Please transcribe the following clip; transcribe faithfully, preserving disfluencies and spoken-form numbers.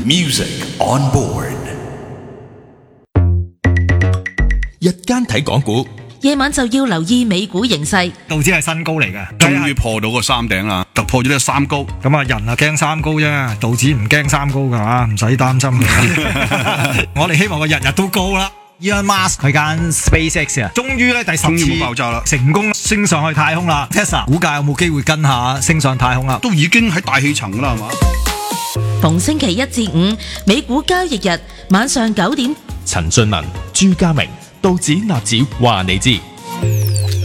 Music on board。日間睇港股， 夜晚就要留意美股形勢。 道指係新高嚟嘅， 終於破到個三頂啦，突破咗呢個三高。 咁啊，人啊驚三高啫，道指唔驚三高㗎吓，唔使擔心嘅。我哋希望佢日日都高啦。Elon Musk 佢間 SpaceX 啊，終於咧第十終於次冇爆炸啦， 成功升上去太空啦。Tesla 股價有冇機會跟下升上太空啦？ 都已經喺大氣層㗎啦，係嘛？ 逢星期一至五美股交易日晚上九點， 陳俊文、朱家明、道指、納指話你知。